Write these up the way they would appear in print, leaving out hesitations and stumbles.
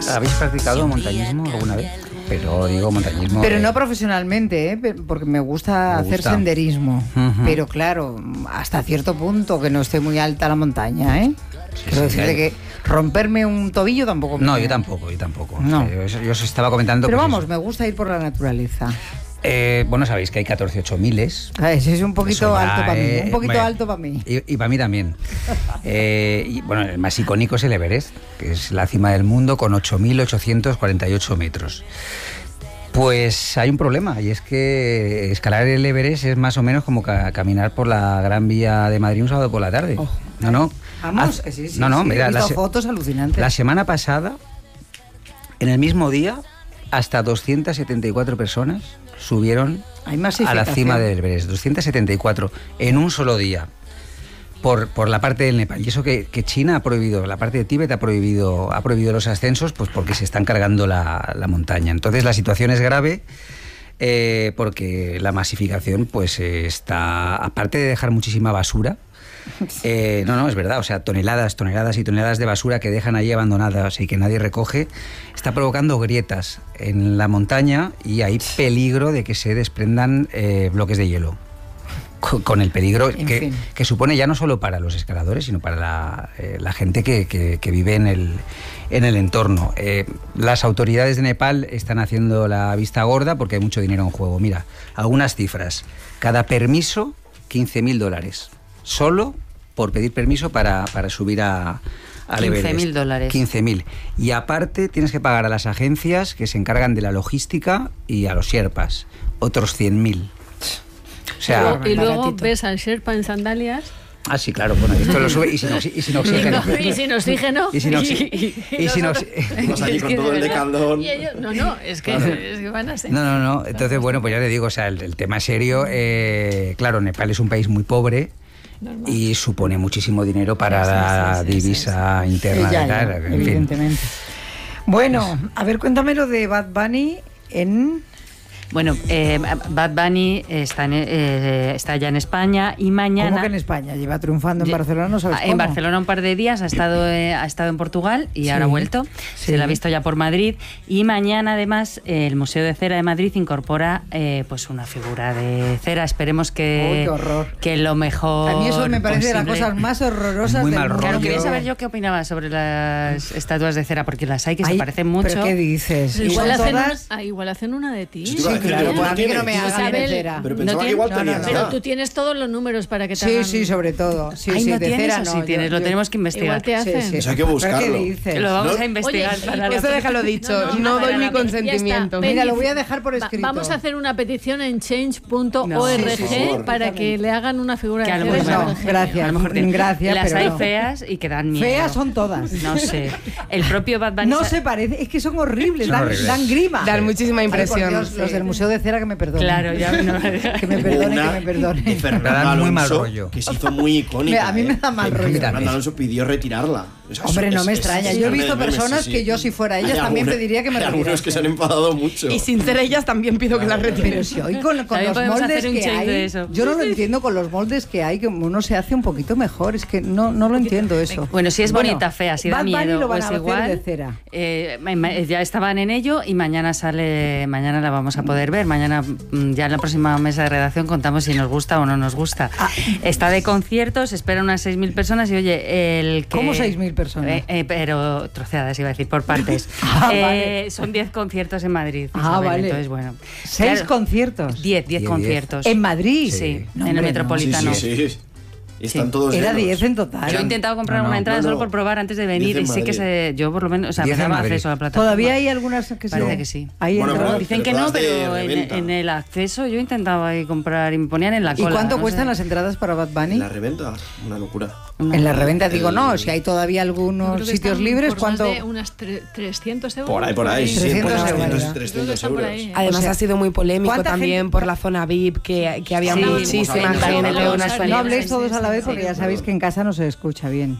¿Habéis practicado montañismo alguna vez? Pero digo montañismo... Pero no profesionalmente, porque me gusta hacer senderismo. Pero claro, hasta cierto punto, que no esté muy alta la montaña, ¿eh? Quiero decirte que romperme un tobillo tampoco... No, yo tampoco. No. Yo os estaba comentando... Pero pues vamos, me gusta ir por la naturaleza. Bueno, sabéis que hay 14 miles. Ese es un poquito alto para mí. Un poquito alto para mí. Y para mí también. Y bueno, el más icónico es el Everest, que es la cima del mundo con 8.848 metros. Pues hay un problema, y es que escalar el Everest es más o menos como caminar por la Gran Vía de Madrid un sábado por la tarde. Oh. No. Vamos, sí. Mira, he visto fotos alucinantes. La semana pasada, en el mismo día, hasta 274 personas subieron a la cima del Everest. 274 en un solo día. Por la parte del Nepal. Y eso que China ha prohibido, la parte de Tíbet ha prohibido los ascensos, pues porque se están cargando la montaña. Entonces la situación es grave, porque la masificación pues está, aparte de dejar muchísima basura, no, es verdad, o sea, toneladas y toneladas de basura que dejan allí abandonadas y que nadie recoge, está provocando grietas en la montaña y hay peligro de que se desprendan bloques de hielo. Con el peligro que supone ya no solo para los escaladores, sino para la gente que vive en el entorno. Las autoridades de Nepal están haciendo la vista gorda porque hay mucho dinero en juego. Mira, algunas cifras. Cada permiso, $15.000. Solo por pedir permiso para subir al Everest. $15.000. 15.000. Y aparte tienes que pagar a las agencias que se encargan de la logística y a los sherpas otros 100.000. O sea, y luego ves al Sherpa en sandalias. Ah, sí, claro, bueno, esto lo sube y sin oxígeno. Y sin oxígeno. Vamos allí con todo el decaldón. No, es que van a ser. No, entonces, bueno, pues ya te digo, o sea, el tema es serio. Claro, Nepal es un país muy pobre. Normal. Y supone muchísimo dinero para la divisa interna. Evidentemente. Bueno, a ver, cuéntame lo de Bad Bunny en... Bueno, Bad Bunny está ya en España y mañana... ¿Cómo que en España? ¿Lleva triunfando en Barcelona? ¿No sabes cómo? En Barcelona un par de días, ha estado en Portugal y ahora ha vuelto. Sí. Se la ha visto ya por Madrid. Y mañana, además, el Museo de Cera de Madrid incorpora pues una figura de cera. Esperemos que, qué horror. Que lo mejor A mí eso me parece posible. de las cosas más horrorosas del mundo. Claro, quería saber yo qué opinaba sobre las estatuas de cera, porque las hay que se parecen mucho. ¿Pero qué dices? Igual hacen una de ti. Claro, pues a mí que no me hagan de cera. Pero pensaba que igual tenía nada. Pero tú tienes todos los números para que te hagan... Sí, sobre todo. Sí, no de cera no. Sí tienes, lo tenemos que investigar. Igual te hacen. Eso hay que buscarlo. ¿Qué dices? Lo vamos a investigar. Oye, eso déjalo dicho. No doy mi consentimiento. Mira, lo voy a dejar por escrito. Vamos a hacer una petición en change.org para que le hagan una figura de cera. Gracias. Las hay feas y que dan miedo. Feas son todas. No sé. El propio Bad Bunny... No se parece, es que son horribles, dan grima. Dan muchísima impresión. Dios, los del Museo de Cera que me perdonen. Claro, ya no. Que me perdone. De Fernando Alonso, muy mal rollo. Que se hizo muy icónica. A mí me da mal rollo. Fernando Alonso pidió retirarla. Hombre, no me extraña. Yo he visto personas que yo, si fuera ellas, también pediría que me retiraran. Hay algunos que se han enfadado mucho. Y sin ser ellas también pido que las retiren. Pero si hoy con los moldes que hay, yo no lo entiendo con los moldes que hay, que uno se hace un poquito mejor. Es que no lo entiendo eso. Bueno, si es bonita, fea, si da miedo, pues igual. De cera. Ya estaban en ello y mañana la vamos a poder ver. Mañana, ya en la próxima mesa de redacción, contamos si nos gusta o no nos gusta. Está de conciertos, espera unas 6.000 personas y oye, ¿Cómo 6.000 personas? Pero troceadas, iba a decir, por partes. Vale. Son 10 conciertos en Madrid. Vale. Entonces, bueno. 6 conciertos. 10 conciertos. ¿En Madrid? Sí, en el Metropolitano. Sí. Están todos 10 en total. Yo he intentado comprar una entrada solo por probar antes de venir y sí que yo por lo menos, o sea, me daba acceso a la plataforma. ¿Todavía hay algunas que sí? Parece que sí. Dicen que no, pero en el acceso yo intentaba ahí comprar y me ponían en la cola. ¿Y cuánto cuestan las entradas para Bad Bunny? En la reventa, una locura. En la reventa digo no, si hay todavía algunos sitios libres, ¿cuánto? Más de unas 300 euros. Por ahí, 300 euros. Además ha sido muy polémico también por la zona VIP, que había muchísima gente. No habléis todos a la vez porque ya sabéis que en casa no se escucha bien.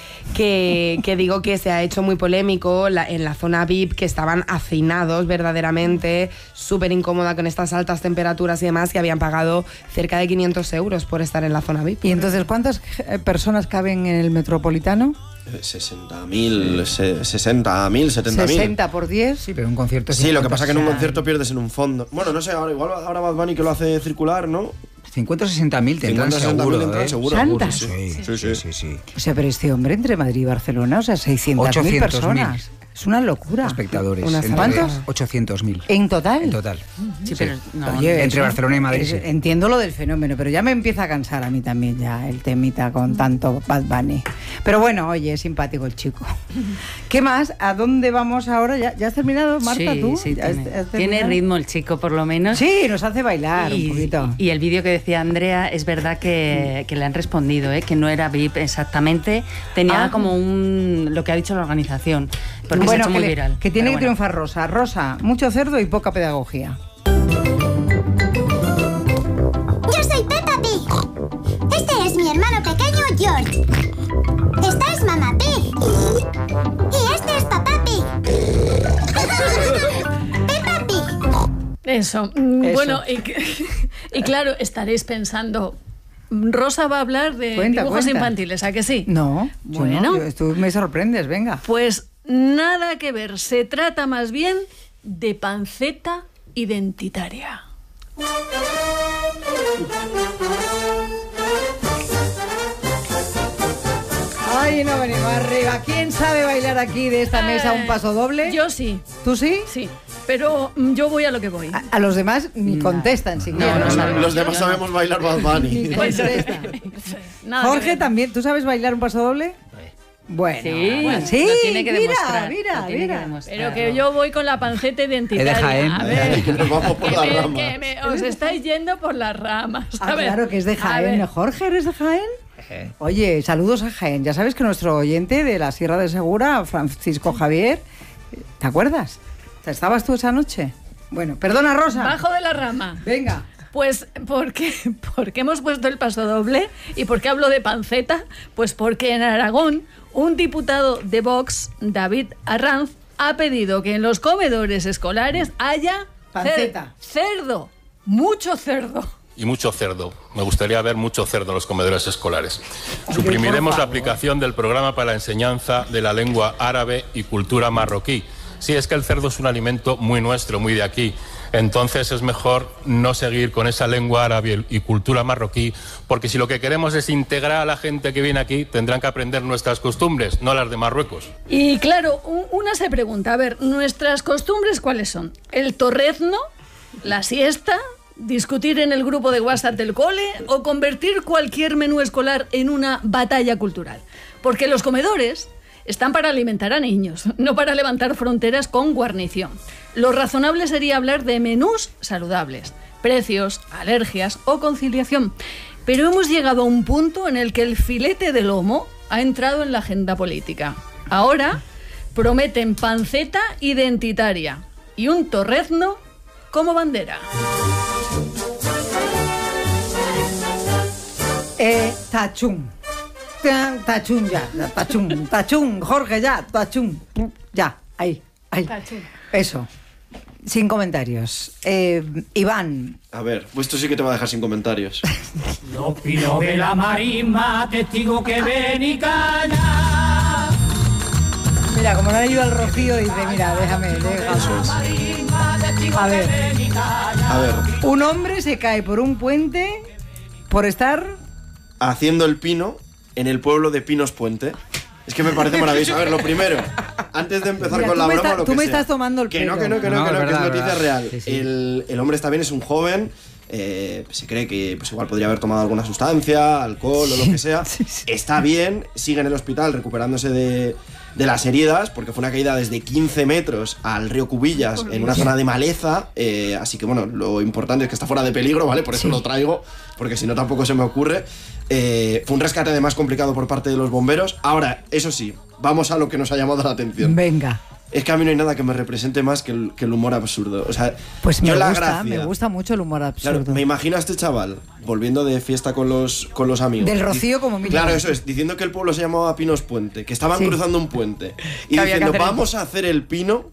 Que digo que se ha hecho muy polémico en la zona VIP, que estaban hacinados verdaderamente, súper incómoda con estas altas temperaturas y demás, y habían pagado cerca de 500 euros por estar en la zona VIP. ¿Y entonces cuántas personas caben en el Metropolitano? 60.000, 70.000. 60 por 10. Sí, pero un concierto... Sí, lo que pasa es que en un concierto pierdes en un fondo. Bueno, no sé, ahora Bad Bunny que lo hace circular, ¿no? 50 o 60.000 tendrán seguro, seguro. ¿Tantas? Sí. O sea, pero este hombre entre Madrid y Barcelona, o sea, 600.000 personas. Es una locura. Espectadores. ¿Cuántos? 800.000. ¿En total? En total. Sí, pero no, Oye, entre Barcelona y Madrid. Sí. Entiendo lo del fenómeno, pero ya me empieza a cansar a mí también ya el temita con tanto Bad Bunny. Pero bueno, oye, es simpático el chico. ¿Qué más? ¿A dónde vamos ahora? ¿Ya has terminado, Marta, tú? Sí, tiene ritmo el chico, por lo menos. Sí, nos hace bailar un poquito. Y el vídeo que decía Andrea, es verdad que le han respondido, que no era VIP exactamente. Tenía como lo que ha dicho la organización. Porque se ha hecho muy viral. Que tiene que triunfar Rosa. Rosa, mucho cerdo y poca pedagogía. Yo soy Peppa Pig. Este es mi hermano pequeño George. Esta es Mamá Pig. Y este es Papá Pig. Peppa Pig. Eso. Bueno, y claro, estaréis pensando... Rosa va a hablar de dibujos infantiles, ¿a que sí? No, bueno, tú me sorprendes, venga. Pues nada que ver, se trata más bien de panceta identitaria. Ay, no venimos arriba. ¿Quién sabe bailar aquí de esta mesa un paso doble? Yo sí. ¿Tú sí? Sí. Pero yo voy a lo que voy. A los demás ni contestan siquiera. Los demás sabemos bailar Bad Bunny. Ni contestan. Jorge, también. ¿Tú sabes bailar un paso doble? Bueno, sí, lo tiene que demostrar. Mira. Pero que yo voy con la panceta identitaria. Es de Jaén. A ver, Nos vamos por las ramas. Os estáis yendo por las ramas. Claro que es de Jaén. Jorge, ¿eres de Jaén? Oye, saludos a Jaén. Ya sabes que nuestro oyente de la Sierra de Segura, Francisco Javier, ¿te acuerdas? ¿Estabas tú esa noche? Bueno, perdona, Rosa. Bajo de la rama. Venga. Pues porque hemos puesto el paso doble y porque hablo de panceta, pues porque en Aragón un diputado de Vox, David Arranz, ha pedido que en los comedores escolares haya panceta. Cerdo, mucho cerdo. Y mucho cerdo. Me gustaría ver mucho cerdo en los comedores escolares. Suprimiremos la aplicación del programa para la enseñanza de la lengua árabe y cultura marroquí. Sí, es que el cerdo es un alimento muy nuestro, muy de aquí. Entonces es mejor no seguir con esa lengua árabe y cultura marroquí, porque si lo que queremos es integrar a la gente que viene aquí, tendrán que aprender nuestras costumbres, no las de Marruecos. Y claro, una se pregunta, a ver, ¿nuestras costumbres cuáles son? ¿El torrezno? ¿La siesta? ¿Discutir en el grupo de WhatsApp del cole? ¿O convertir cualquier menú escolar en una batalla cultural? Porque los comedores están para alimentar a niños, no para levantar fronteras con guarnición. Lo razonable sería hablar de menús saludables, precios, alergias o conciliación. Pero hemos llegado a un punto en el que el filete de lomo ha entrado en la agenda política. Ahora prometen panceta identitaria y un torrezno como bandera. Tachún. Tachún ya, tachún, Jorge ya, tachún, ya, ahí. Tachún. Eso, sin comentarios. Iván. A ver, pues esto sí que te va a dejar sin comentarios. Los pinos de la marisma, testigo que ven y calla. Mira, como no le ayuda el Rocío, dice, mira, déjame. A ver, un hombre se cae por un puente por estar haciendo el pino en el pueblo de Pinos Puente. Es que me parece maravilloso. A ver, lo primero, antes de empezar con la broma, lo que tú me estás tomando el pelo. Que no, que es noticia real. Sí. El hombre está bien, es un joven, se cree que pues igual podría haber tomado alguna sustancia, alcohol o lo que sea. Está bien, sigue en el hospital recuperándose de las heridas, porque fue una caída desde 15 metros al río Cubillas, en una zona de maleza, así que bueno, lo importante es que está fuera de peligro, ¿vale? Por eso lo traigo, porque si no tampoco se me ocurre. Fue un rescate además complicado por parte de los bomberos. Ahora, eso sí, vamos a lo que nos ha llamado la atención. Venga. Es que a mí no hay nada que me represente más que el humor absurdo. O sea, pues me gusta mucho el humor absurdo. Claro, me imagino a este chaval volviendo de fiesta con los amigos. Del Rocío como mínimo. Claro, eso es, diciendo que el pueblo se llamaba Pinos Puente, que estaban cruzando un puente. Y diciendo, vamos a hacer el pino.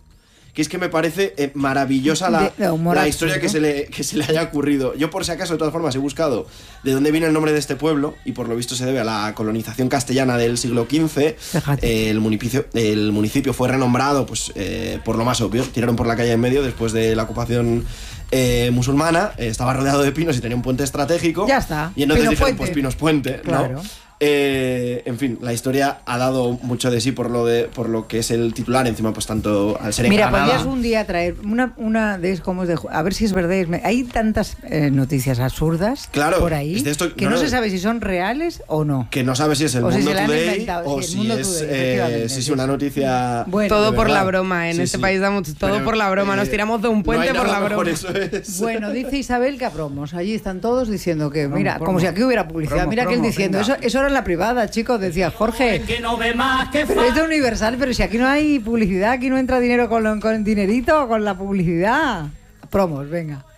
que es que me parece maravillosa la historia que se le haya ocurrido. Yo, por si acaso, de todas formas, he buscado de dónde viene el nombre de este pueblo, y por lo visto se debe a la colonización castellana del siglo XV. El municipio fue renombrado pues, por lo más obvio. Tiraron por la calle en medio después de la ocupación musulmana. Estaba rodeado de pinos y tenía un puente estratégico. Ya está. Y entonces Pino dijeron, Puente. pues Pinos Puente, claro. ¿no? En fin, la historia ha dado mucho de sí por lo que es el titular, encima pues tanto al ser en Granada. Podrías un día traer una de a ver si es verdad. Hay tantas noticias absurdas por ahí que no se sabe si son reales o no. Que no sabe si es el Mundo Today o si es una noticia. Bueno, todo por la broma. En este país damos todo por la broma. Nos tiramos de un puente por la broma. Eso es. Bueno, dice Isabel que a promos. Allí están todos diciendo que, mira, como si aquí hubiera publicidad. Mira que él diciendo, eso era en la privada, chicos, decía Jorge. Pero esto es universal, pero si aquí no hay publicidad, aquí no entra dinero con dinerito, con la publicidad. Promos, venga.